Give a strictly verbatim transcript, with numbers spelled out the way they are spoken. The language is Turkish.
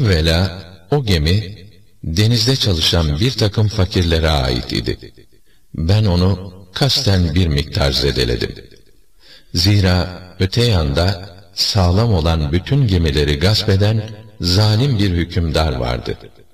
Evvela o gemi denizde çalışan bir takım fakirlere ait idi. Ben onu kasten bir miktar zedeledim. Zira öte yanda sağlam olan bütün gemileri gasp eden zalim bir hükümdar vardı.